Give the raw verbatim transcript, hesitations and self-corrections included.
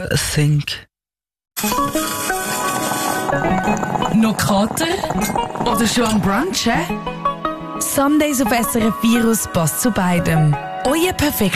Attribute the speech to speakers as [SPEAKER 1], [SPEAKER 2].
[SPEAKER 1] think.
[SPEAKER 2] Noch Kater? Oder schon am Brunchen?
[SPEAKER 3] Sundays auf S R F Virus passt zu beidem. Euer perfekter